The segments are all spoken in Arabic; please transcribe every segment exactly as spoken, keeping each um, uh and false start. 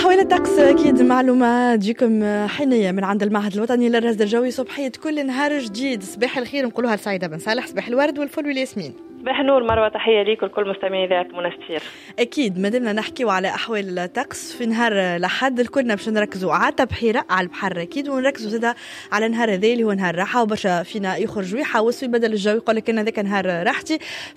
أحوال الطقس أكيد معلومة تجيكم حينية من عند المعهد الوطني للرصد الجوي. صبحية كل نهار جديد. صباح الخير نقولوها لسعيدة بن صالح. صباح الورد والفل والياسمين. صباح النور مروة، تحية ليك ولكل مستمعي إذاعة منستير. أكيد مادامنا نحكيو على أحوال الطقس في نهار لحد الكلنا باش نركزوا على التبحيرة على البحر أكيد، ونركزوا زادا على نهار هذا اللي هو نهار راحة، وبرشا فينا يخرج ويحاول بدل الجو يقول لك أن هذاك نهار راحتي.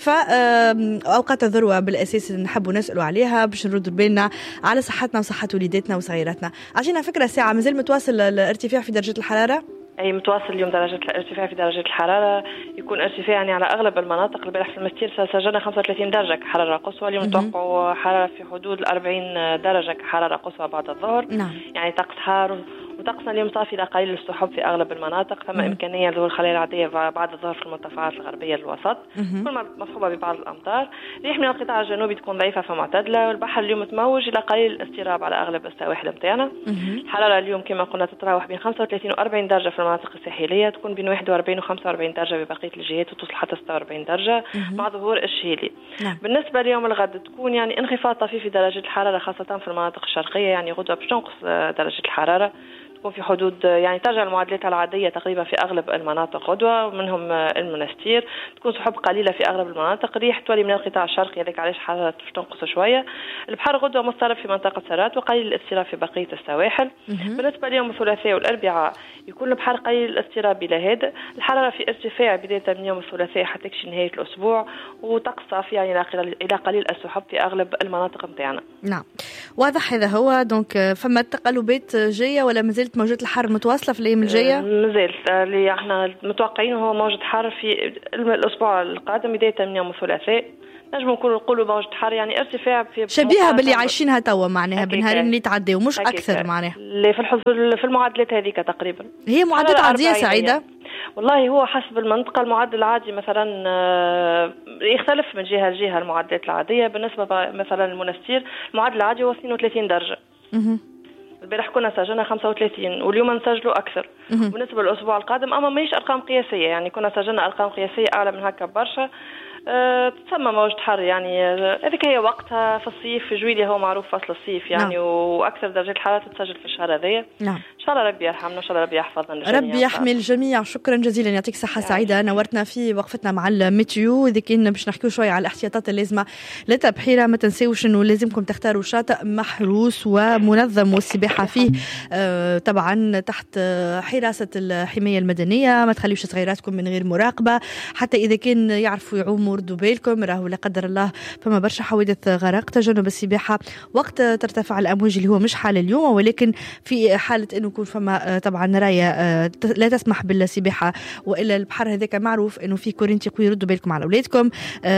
فأوقات الذروة بالأساس نحبوا نسألوا عليها باش نردوا بالنا على صحتنا وصحة وليداتنا وصغيراتنا. عشان فكرة ساعة مازال متواصل الارتفاع في درجة الحرارة؟ أي متواصل اليوم درجة الارتفاع في درجة الحرارة، يكون ارتفاع يعني على أغلب المناطق. البارح في المستير سجلنا خمسة وثلاثين درجة كحرارة قصوى، اليوم نتوقعوا حرارة في حدود الأربعين درجة كحرارة قصوى بعد الظهر. نعم. يعني طقس حار، وطقسنا اليوم صافي لقليل السحب في أغلب المناطق. ثم إمكانية ظهور الخلايا العادية بعد الظهر في المرتفعات الغربية للوسط، كل ما مصحوبة ببعض الأمطار. ريح من القطاع الجنوبي تكون ضعيفة فمعتدلة، والبحر اليوم متموج إلى قليل الاستراب على أغلب السواحل متاعنا. الحرارة اليوم كما قلنا تتراوح بين خمسة وثلاثين وأربعين درجة في المناطق الساحلية، تكون بين واحد وأربعين وخمسة وأربعين درجة ببقية الجهات، وتوصل حتى ستة وأربعين درجة مع ظهور الشيلي. نعم. بالنسبة ليوم الغد تكون يعني انخفاض طفيف في درجة الحرارة خاصة في المناطق الشرقية، يعني غدوة باش تنقص درجة الحرارة، تكون في حدود يعني ترجع المعادلات العادية تقريبا في أغلب المناطق غدوة، ومنهم المنستير. تكون سحب قليلة في أغلب المناطق، ريح تولي من القطاع الشرقي، هذاك علاش حرارة تنقص شوية. البحر غدوة مضطرب في منطقة سرات، وقليل الاستراب في بقية السواحل. بالنسبة ليوم الثلاثاء والأربعاء يكون البحر قليل الاستراب بلا هادئ، الحرارة في ارتفاع بداية من يوم الثلاثاء حتى تكشي نهاية الأسبوع، وطقس صافي يعني إلى قليل السحب في أغلب المناطق متاعنا. نعم واضح هذا هو. دونك فما تقلبات جاية ولا مازالت موجة الحر متواصلة في الأيام الجاية؟ مازالت اللي احنا متوقعين هو موجة حر في الأسبوع القادم بداية من يوم الثلاثاء. نجم نقولوا موجة حر يعني ارتفاع في شبيهة باللي عايشينها توا معناها بالنهارين اللي تعديوا مش أكثر معناها اللي في في المعادلات هذيك تقريبا. هي معدلات عادية سعيدة؟ يعني. والله هو حسب المنطقة المعدل العادي مثلا يختلف من جهة لجهة. المعدلات العادية بالنسبة مثلا للمنستير المعدل العادي هو اثنين وثلاثين درجة. البارح كنا سجلنا خمسة وثلاثين واليوم نسجلوا أكثر. بالنسبة للأسبوع القادم أما ماهيش أرقام قياسية، يعني كنا سجلنا أرقام قياسية أعلى من هكا برشا. أه تسمى موجة حر يعني هذيك هي وقتها في الصيف. في جويلية هو معروف فصل الصيف يعني. نعم. وأكثر درجات الحرارة تتسجل في الشهر هذايا. نعم. إن شاء الله ربي يرحمنا، إن شاء الله ربي يحفظنا، ربي يحمي الجميع. شكرا جزيلا، يعطيك صحة سعيدة. نورتنا في وقفتنا مع الميتيو. إذا كنا باش نحكيو شوية على الاحتياطات اللازمة للتبحيرة، ما تنسيوش إنه لازمكم تختاروا شاطئ محروس ومنظم والسباحة فيه آه طبعا تحت حراسة الحماية المدنية. ما تخليوش صغيراتكم من غير مراقبة، حتى إذا كان يعرفوا يعوموا ردوا بالكم، راهو لا قدر الله فما برشا حوادث غرق. تجنب السباحة وقت ترتفع الأمواج اللي هو مش حال اليوم، ولكن في حالة إنه يكون فما طبعا راية لا تسمح بالسباحة وإلا البحر هذاك معروف إنه فيه كورنتي قوي. ردوا بالكم على أولادكم.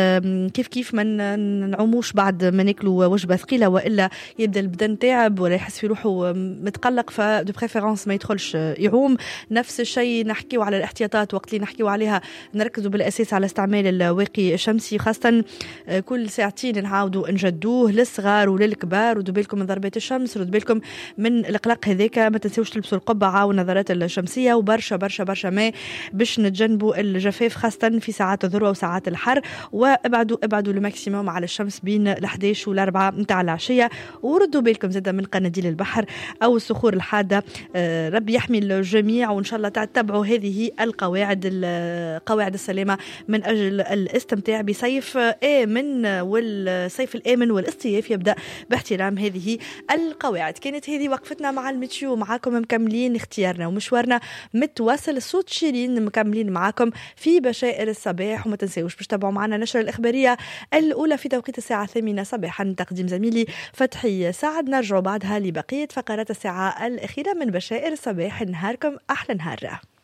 كيف كيف ما نعوموش بعد ما ناكلوا وجبة ثقيلة، وإلا يبدأ البدن تعب ولا يحس في روحه متقلق، فدو بريفيرونس ما يدخلش يعوم. نفس الشيء نحكيو على الاحتياطات وقت اللي نحكيو عليها نركزوا بالأساس على استعمال الواقي الشمسي، خاصة كل ساعتين نعاودوا نجدوه للصغار وللكبار. ردوا بالكم من ضربات الشمس، ردوا بالكم من القلق هذاك. ما تنسوش تلبسوا القبعة والنظارات الشمسية، وبرشا برشا برشا ما باش نتجنبوا الجفاف خاصة في ساعات الذروة وساعات الحر. وابعدوا ابعدوا الماكسيموم على الشمس بين الحداش والأربعة متاع العشية. وردوا بالكم زادا من قناديل البحر أو الصخور الحادة. ربي يحمي الجميع، وإن شاء الله تتبعوا هذه القواعد قواعد السلامة من أجل الاستمتاع بصيف آمن. والصيف الآمن والاصطياف يبدأ باحترام هذه القواعد. كانت هذه وقفتنا مع الميتيو، معاكم مكملين اختيارنا ومشوارنا متواصل. الصوت شيرين مكملين معاكم في بشائر الصباح. وما تنسوش باش تتابعوا معنا نشر الإخبارية الأولى في توقيت الساعة الثامنة صباحا، تقديم زميلي فتحي سعد. نرجع بعدها لبقية فقرات الساعة الأخيرة من بشائر الصباح. نهاركم أحلى نهار.